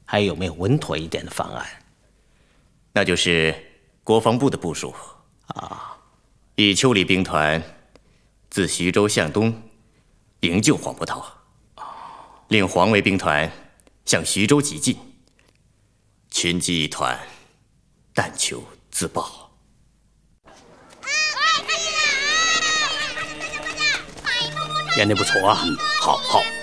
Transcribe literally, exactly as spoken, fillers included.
还有没有稳妥一点的方案？ 那就是国防部的部署啊，以丘里兵团自徐州向东营救黄伯韬，令黄维兵团向徐州急进，群击一团，但求自爆。 演得不错啊，好好。